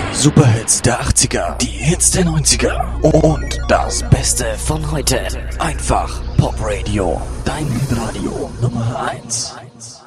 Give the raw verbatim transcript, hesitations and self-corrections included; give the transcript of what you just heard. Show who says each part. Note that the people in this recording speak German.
Speaker 1: Superhits der achtziger, die Hits der neunziger und das Beste von heute. Einfach Pop Radio, dein Radio Nummer eins.